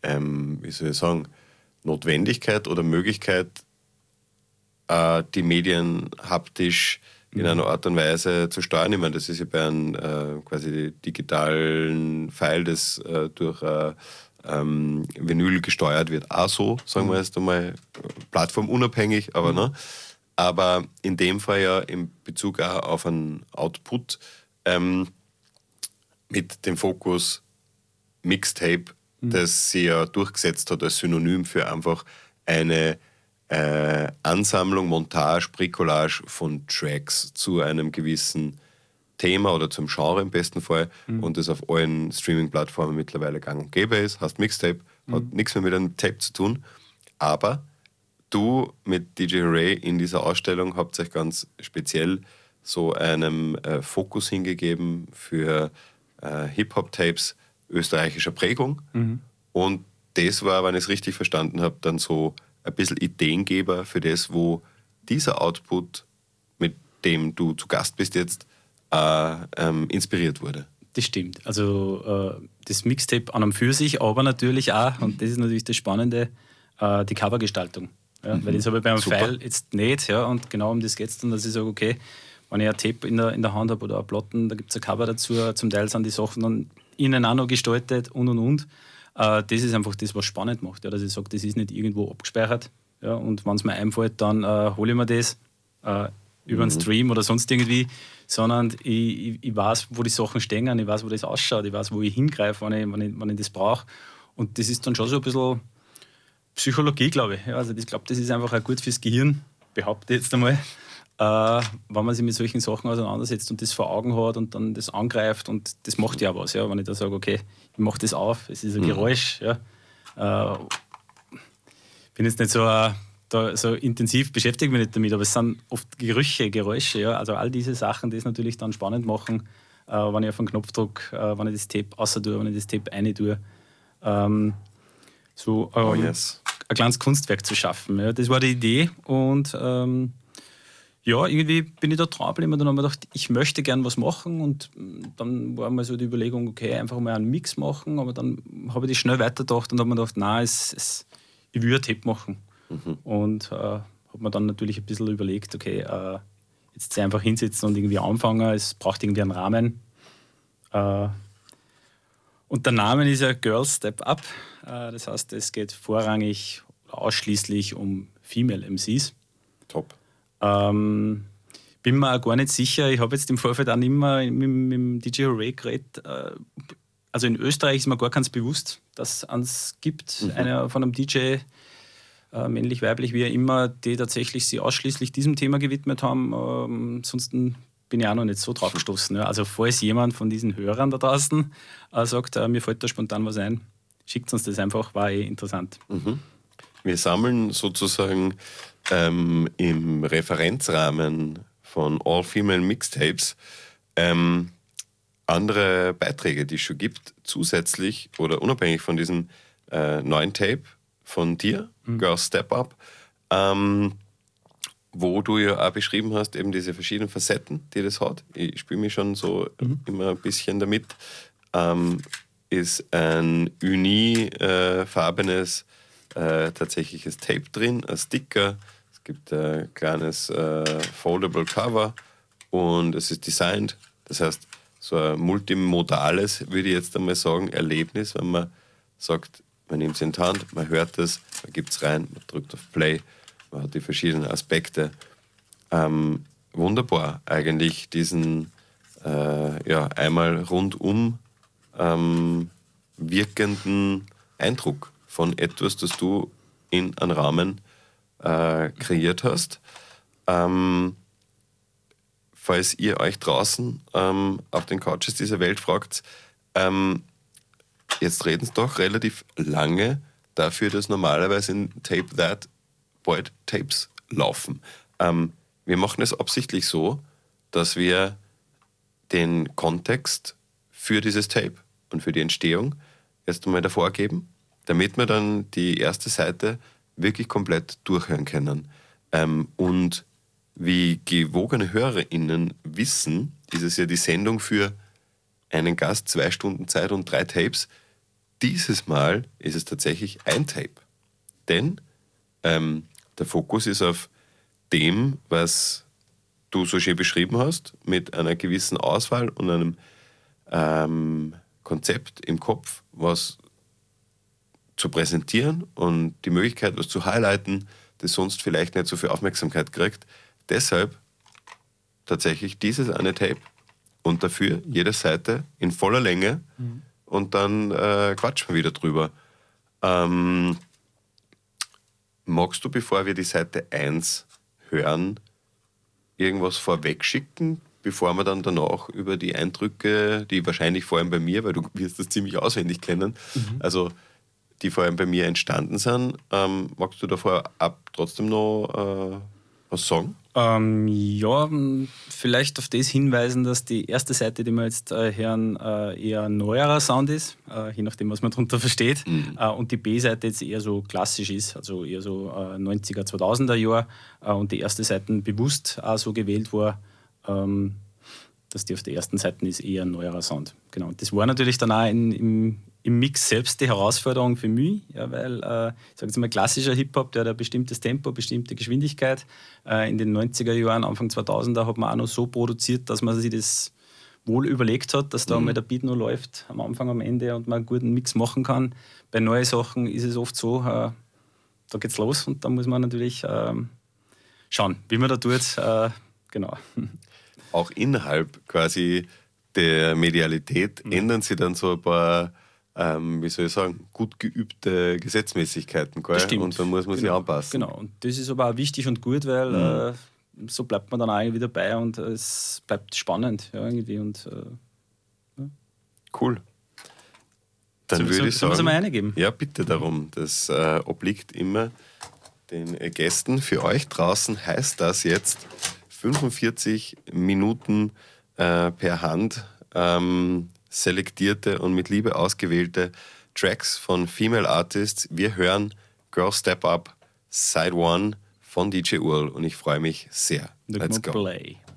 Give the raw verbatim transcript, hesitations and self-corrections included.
ähm, wie soll ich sagen, Notwendigkeit oder Möglichkeit, äh, die Medien haptisch in einer Art und Weise zu steuern. Ich meine, das ist ja bei einem äh, quasi digitalen File, das äh, durch äh, ähm, Vinyl gesteuert wird, auch so, sagen wir jetzt einmal, plattformunabhängig, aber, ne? Aber in dem Fall ja in Bezug auch auf einen Output ähm, mit dem Fokus Mixtape, mhm. das sie ja durchgesetzt hat als Synonym für einfach eine äh, Ansammlung, Montage, Bricolage von Tracks zu einem gewissen Thema oder zum Genre im besten Fall mhm. und das auf allen Streaming-Plattformen mittlerweile gang und gäbe ist. Heißt Mixtape, mhm. hat nichts mehr mit einem Tape zu tun, aber du mit D J Hooray in dieser Ausstellung habt euch ganz speziell so einem äh, Fokus hingegeben für äh, Hip-Hop-Tapes österreichischer Prägung. Mhm. Und das war, wenn ich es richtig verstanden habe, dann so ein bisschen Ideengeber für das, wo dieser Output, mit dem du zu Gast bist jetzt, äh, ähm, inspiriert wurde. Das stimmt. Also äh, das Mixtape an und für sich, aber natürlich auch, und das ist natürlich das Spannende, äh, die Covergestaltung. Ja, mhm. Weil das habe ich bei einem Super. File jetzt nicht, ja, und genau um das geht es dann, dass ich sage, okay, wenn ich ein Tape in der, in der Hand habe oder eine Platten, da gibt es ein Cover dazu, zum Teil sind die Sachen dann innen auch noch gestaltet und und und. Äh, das ist einfach das, was spannend macht, ja, dass ich sage, das ist nicht irgendwo abgespeichert, ja, und wenn es mir einfällt, dann äh, hole ich mir das äh, über einen Stream oder sonst irgendwie, sondern ich, ich, ich weiß, wo die Sachen stehen, ich weiß, wo das ausschaut, ich weiß, wo ich hingreife, wenn ich, wenn ich, wenn ich das brauche. Und das ist dann schon so ein bisschen Psychologie, glaube ich. Ja, also ich glaube, das ist einfach auch gut fürs Gehirn, behaupte ich jetzt einmal, äh, wenn man sich mit solchen Sachen auseinandersetzt und das vor Augen hat und dann das angreift, und das macht ja was, ja, wenn ich da sage, okay, ich mache das auf, es ist ein mhm. Geräusch, ja. Äh, bin jetzt nicht so, äh, da, so intensiv, beschäftige mich nicht damit, aber es sind oft Gerüche, Geräusche, ja, also all diese Sachen, die es natürlich dann spannend machen, äh, wenn ich auf einen Knopf drücke, äh, wenn ich das Tape raus tue, wenn ich das Tape rein tue. Ähm, so ähm, oh yes. ein kleines Kunstwerk zu schaffen. Ja. Das war die Idee und ähm, ja, irgendwie bin ich da dran geblieben und dann habe ich mir gedacht, ich möchte gern was machen, und dann war mal so die Überlegung, okay, einfach mal einen Mix machen, aber dann habe ich das schnell weitergedacht und habe mir gedacht, nein, es, es, ich will ein Tape machen. Mhm. Und äh, habe mir dann natürlich ein bisschen überlegt, okay, äh, jetzt einfach hinsetzen und irgendwie anfangen, es braucht irgendwie einen Rahmen. Äh, und der Name ist ja Girls Step Up, äh, das heißt, es geht vorrangig oder ausschließlich um Female M Cs. Top. Ähm, bin mir auch gar nicht sicher, ich habe jetzt im Vorfeld auch nicht mehr mit, mit dem D J Hooray geredet. Äh, also in Österreich ist mir gar keins bewusst, dass es eins gibt, mhm. einer von einem D J, äh, männlich, weiblich, wie auch immer, die tatsächlich sich ausschließlich diesem Thema gewidmet haben. Ähm, ansonsten bin ich auch noch nicht so drauf gestoßen. Ja. Also falls jemand von diesen Hörern da draußen äh, sagt, äh, mir fällt da spontan was ein, schickt uns das einfach, war eh interessant. Mhm. Wir sammeln sozusagen ähm, im Referenzrahmen von All-Female Mixtapes ähm, andere Beiträge, die es schon gibt, zusätzlich oder unabhängig von diesem äh, neuen Tape von dir, mhm. Girls Step Up, ähm, wo du ja auch beschrieben hast, eben diese verschiedenen Facetten, die das hat. Ich spiele mich schon so mhm. immer ein bisschen damit. Ähm, ist ein unifarbenes äh, tatsächliches Tape drin, ein Sticker. Es gibt ein kleines äh, foldable Cover und es ist designed. Das heißt, so ein multimodales, würde ich jetzt einmal sagen, Erlebnis, wenn man sagt, man nimmt es in die Hand, man hört es, man gibt es rein, man drückt auf Play, man hat die verschiedenen Aspekte. Ähm, wunderbar, eigentlich diesen äh, ja, einmal rundum ähm, wirkenden Eindruck von etwas, das du in einem Rahmen äh, kreiert hast. Ähm, falls ihr euch draußen ähm, auf den Couches dieser Welt fragt, ähm, jetzt reden es doch relativ lange dafür, dass normalerweise in Tape That bald Tapes laufen. Ähm, wir machen es absichtlich so, dass wir den Kontext für dieses Tape und für die Entstehung erst einmal davor geben, damit wir dann die erste Seite wirklich komplett durchhören können. Ähm, und wie gewogene HörerInnen wissen, ist es ja die Sendung für einen Gast, zwei Stunden Zeit und drei Tapes. dieses Mal ist es tatsächlich ein Tape. Denn ähm, der Fokus ist auf dem, was du so schön beschrieben hast, mit einer gewissen Auswahl und einem ähm, Konzept im Kopf, was zu präsentieren und die Möglichkeit, was zu highlighten, das sonst vielleicht nicht so viel Aufmerksamkeit kriegt. Deshalb tatsächlich dieses eine Tape und dafür jede Seite in voller Länge mhm. und dann äh, quatschen wir wieder drüber. Ähm, magst du, bevor wir die Seite eins hören, irgendwas vorweg schicken, bevor wir dann danach über die Eindrücke, die wahrscheinlich vor allem bei mir, weil du wirst das ziemlich auswendig kennen, mhm. also die vor allem bei mir entstanden sind, ähm, magst du davor ab trotzdem noch äh, was sagen? Ähm, ja, vielleicht auf das hinweisen, dass die erste Seite, die wir jetzt äh, hören, äh, eher ein neuerer Sound ist, äh, je nachdem, was man darunter versteht. Mhm. Äh, und die B-Seite jetzt eher so klassisch ist, also eher so äh, neunziger, zweitausender Jahr. Äh, und die erste Seite bewusst auch so gewählt war, ähm, dass die auf der ersten Seite ist eher ein neuerer Sound. Genau. Und das war natürlich dann auch in, im, im Mix selbst die Herausforderung für mich, ja, weil, äh, ich sage jetzt mal, klassischer Hip-Hop, der hat ein bestimmtes Tempo, bestimmte Geschwindigkeit. Äh, in den neunziger Jahren, Anfang zweitausender hat man auch noch so produziert, dass man sich das wohl überlegt hat, dass da mhm. mal der Beat noch läuft, am Anfang, am Ende und man einen guten Mix machen kann. Bei neuen Sachen ist es oft so, äh, da geht's los und da muss man natürlich äh, schauen, wie man da tut. Äh, genau. Auch innerhalb quasi der Medialität mhm. ändern sich dann so ein paar, ähm, wie soll ich sagen, gut geübte Gesetzmäßigkeiten. Gell? Das stimmt. Und dann muss man genau. sich anpassen. Genau, und das ist aber auch wichtig und gut, weil mhm. äh, so bleibt man dann auch wieder bei und äh, es bleibt spannend ja, irgendwie. Und, äh, ja. Cool. Dann so, würde so, ich sagen, so mal eingeben. Ja, bitte darum. Das äh, obliegt immer den Gästen. Für euch draußen heißt das jetzt fünfundvierzig Minuten äh, per Hand ähm, selektierte und mit Liebe ausgewählte Tracks von Female Artists. Wir hören Girl Step Up Side One von D J Url und ich freue mich sehr. Let's go. Play.